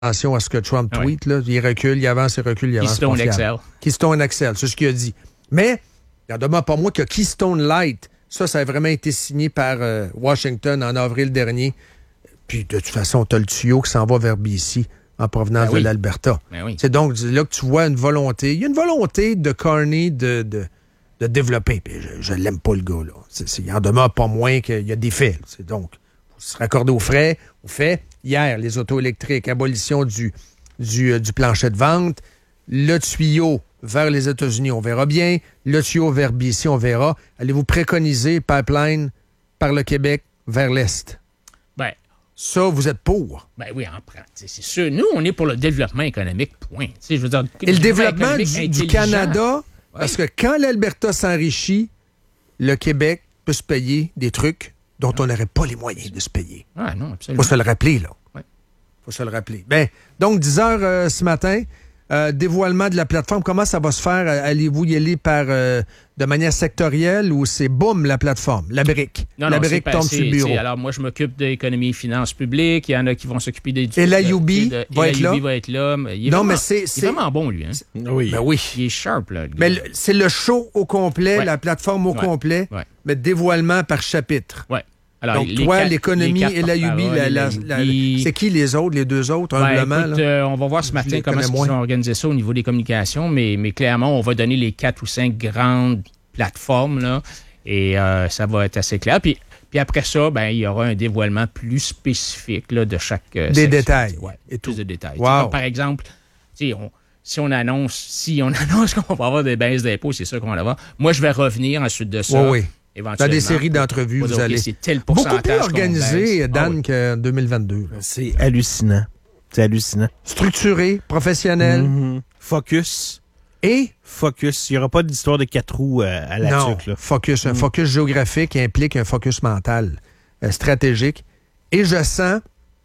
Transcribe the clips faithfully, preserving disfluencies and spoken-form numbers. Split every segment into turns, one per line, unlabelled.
attention à ce que Trump tweet.
Ouais.
Là. Il recule, il avance, il recule, il avance.
Keystone Excel.
Keystone Excel, c'est ce qu'il a dit. Mais, il n'en demeure pas moins que Keystone Light, ça, ça a vraiment été signé par euh, Washington en avril dernier. Puis, de toute façon, tu as le tuyau qui s'en va vers B C en provenance
ben oui.
de l'Alberta.
Ben oui.
C'est donc là que tu vois une volonté. Il y a une volonté de Carney de, de, de développer. Puis je, je l'aime pas, le gars. Là. C'est, c'est, il en demeure pas moins qu'il y a des faits. C'est donc, il faut se raccorder aux frais, aux faits. Hier, les autos électriques, abolition du, du, euh, du plancher de vente. Le tuyau vers les États-Unis, on verra bien. Le tuyau vers B C, on verra. Allez-vous préconiser pipeline par le Québec vers l'Est?
Ben,
ça, vous êtes pour?
Ben oui, en prend. C'est sûr. Nous, on est pour le développement économique, point. T'sais, je veux dire,
Et le développement du, du Canada, ouais. Parce que quand l'Alberta s'enrichit, le Québec peut se payer des trucs dont on n'aurait pas les moyens de se payer.
Ah non, absolument.
Faut se le rappeler, là.
Ouais.
Faut se le rappeler. Ben, donc, dix heures euh, ce matin, euh, dévoilement de la plateforme. Comment ça va se faire? Allez-vous y aller par euh, de manière sectorielle ou c'est boum, la plateforme, la brique?
Non,
la
non,
brique tombe sur le bureau.
Alors, moi, je m'occupe d'économie et finances publiques. Il y en a qui vont s'occuper des...
Et l'A U B
de,
va, être là?
va être là. Il est
non,
vraiment,
mais c'est...
Il
c'est...
est vraiment bon, lui. Hein?
Oui. Ben oui.
Il est sharp, là.
Mais le, c'est le show au complet,
ouais.
la plateforme au
ouais.
complet,
ouais.
mais dévoilement par chapitre.
Oui.
Alors, donc, les toi, quatre, l'économie et l'A U B, la, la, la, c'est qui les autres, les deux autres,
ben,
humblement?
Écoute, euh, on va voir ce matin comment ils ont organisé ça au niveau des communications, mais, mais clairement, on va donner les quatre ou cinq grandes plateformes, là, et euh, ça va être assez clair. Puis, puis après ça, ben, il y aura un dévoilement plus spécifique là, de chaque euh,
Des
section.
détails.
Ouais,
et
plus
tout.
de détails.
Wow.
Comme, par exemple, on, si on annonce si on annonce qu'on va avoir des baisses d'impôts, c'est sûr qu'on va l'avoir. Moi, je vais revenir ensuite de ça.
Oui, oui. Dans des séries d'entrevues, vous allez.
Okay, c'est tel
beaucoup plus organisé, Dan, ah, oui. qu'en deux mille vingt-deux. Là.
C'est hallucinant. C'est hallucinant.
Structuré, professionnel.
Mm-hmm. Focus.
Et?
Focus. Il n'y aura pas d'histoire de quatre roues euh, à la
non,
tuque, là.
Focus. Un mm. focus géographique implique un focus mental, euh, stratégique. Et je sens,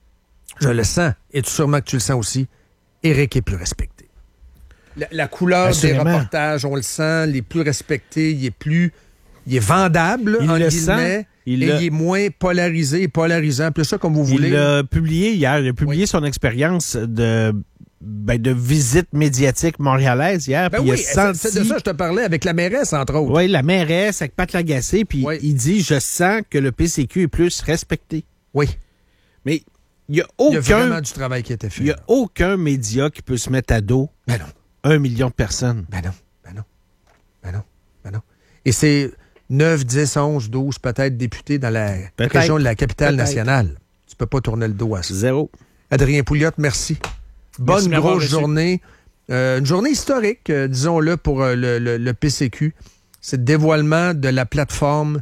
je le sens, et sûrement que tu le sens aussi, Éric est plus respecté. La, la couleur Absolument. Des reportages, on le sent, il est plus respecté, il est plus... Il est vendable,
il
en
le
guillemets,
sent. Il
et
a...
il est moins polarisé et polarisant. Plus ça, comme vous voulez.
Il a publié hier, il a publié oui. son expérience de, ben, de visite médiatique montréalaise hier.
Ben
puis
oui,
il a senti...
c'est de ça que je te parlais, avec la mairesse, entre autres.
Oui, la mairesse, avec Pat Lagacé, puis oui. il dit, je sens que le P C Q est plus respecté.
Oui.
Mais il n'y a aucun...
Il y a vraiment du travail qui a été fait.
Il n'y a aucun média qui peut se mettre à dos
ben non.
un million de personnes.
Ben non, ben non, ben non, ben non. Et c'est... neuf, dix, onze, douze peut-être députés dans la peut-être. région de la capitale peut-être. nationale. Tu peux pas tourner le dos à ça.
Zéro.
Adrien Pouliot, merci. Bonne merci grosse journée. Euh, une journée historique, euh, disons-le, pour euh, le, le, le P C Q. C'est le dévoilement de la plateforme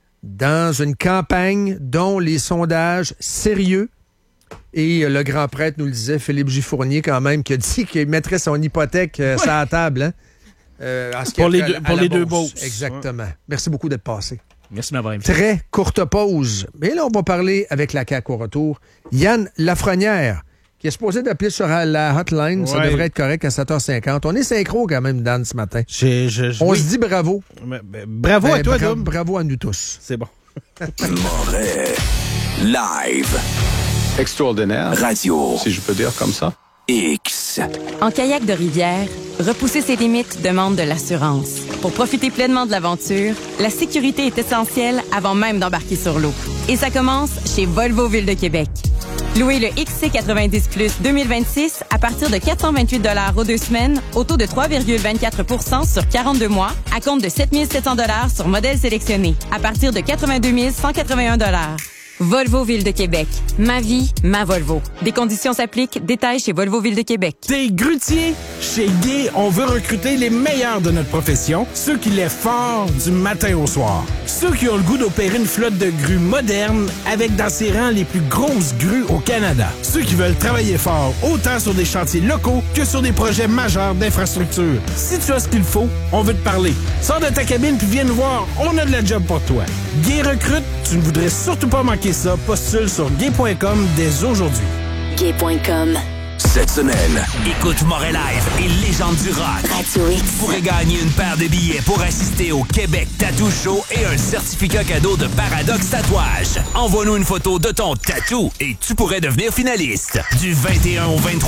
dans une campagne dont les sondages sérieux, et euh, le grand prêtre nous le disait, Philippe J. Fournier quand même, qui a dit qu'il mettrait son hypothèque euh, ouais. sur la table, hein? Euh,
pour les, deux, pour les deux bourses.
Exactement. Ouais. Merci beaucoup d'être passé.
Merci de m'avoir invité.
Très courte pause. Mais là, on va parler avec la C A Q au retour. Yann Lafrenière, qui est supposé d'appeler sur la hotline. Ouais. Ça devrait être correct à sept heures cinquante. On est synchro quand même, Dan, ce matin.
Je, je, je,
on
oui.
se dit bravo.
Mais, mais, bravo ben, à toi,
bra-
Dom.
Bravo à nous tous.
C'est bon.
Moret live.
Extraordinaire.
Radio.
Si je peux dire comme ça.
X.
En kayak de rivière, repousser ses limites demande de l'assurance. Pour profiter pleinement de l'aventure, la sécurité est essentielle avant même d'embarquer sur l'eau. Et ça commence chez Volvo Ville de Québec. Louez le X C quatre-vingt-dix plus deux mille vingt-six à partir de quatre cent vingt-huit dollars aux deux semaines, au taux de trois virgule vingt-quatre pour cent sur quarante-deux mois, à compte de sept mille sept cents dollars sur modèle sélectionné, à partir de quatre-vingt-deux mille cent quatre-vingt-un dollars. Volvo Ville de Québec. Ma vie, ma Volvo. Des conditions s'appliquent. Détails chez Volvo Ville de Québec.
T'es grutier? Chez Guy, on veut recruter les meilleurs de notre profession, ceux qui lèvent fort du matin au soir. Ceux qui ont le goût d'opérer une flotte de grues moderne avec dans ses rangs les plus grosses grues au Canada. Ceux qui veulent travailler fort autant sur des chantiers locaux que sur des projets majeurs d'infrastructure. Si tu as ce qu'il faut, on veut te parler. Sors de ta cabine puis viens nous voir. On a de la job pour toi. Guy recrute. Tu ne voudrais surtout pas manquer ça. Postule sur gay point com dès aujourd'hui.
gay point com.
cette semaine.
Écoute Moret Live et Légende du rock.
Radio X.
Vous pourrez gagner une paire de billets pour assister au Québec Tattoo Show et un certificat cadeau de Paradox Tatouage. Envoie-nous une photo de ton tatou et tu pourrais devenir finaliste. Du vingt et un au vingt-trois